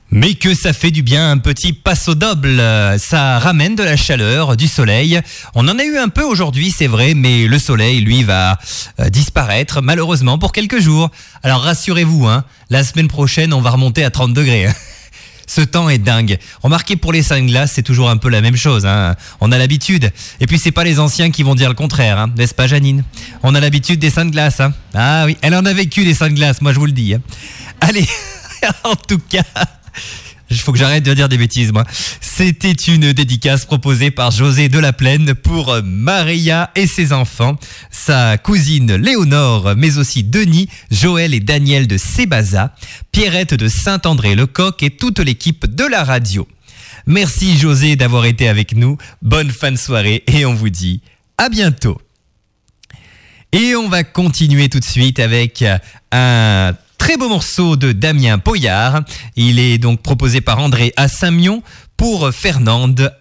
Mais que ça fait du bien un petit passo doble, ça ramène de la chaleur, du soleil. On en a eu un peu aujourd'hui, c'est vrai, mais le soleil, lui, va disparaître malheureusement pour quelques jours. Alors rassurez-vous, la semaine prochaine, on va remonter à 30 degrés. Ce temps est dingue. Remarquez, pour les sunglasses, c'est toujours un peu la même chose. On a l'habitude. Et puis c'est pas les anciens qui vont dire le contraire, n'est-ce pas, Janine? On a l'habitude des sunglasses. Ah oui, elle en a vécu des sunglasses, moi je vous le dis. Allez, en tout cas, il faut que j'arrête de dire des bêtises, moi. C'était une dédicace proposée par José de la Plaine pour Maria et ses enfants, sa cousine Léonore, mais aussi Denis, Joël et Daniel de Sébaza, Pierrette de Saint-André-le-Coq et toute l'équipe de la radio. Merci José d'avoir été avec nous. Bonne fin de soirée et on vous dit à bientôt. Et on va continuer tout de suite avec un très beau morceau de Damien Poyard. Il est donc proposé par André à Saint-Mion pour Fernande.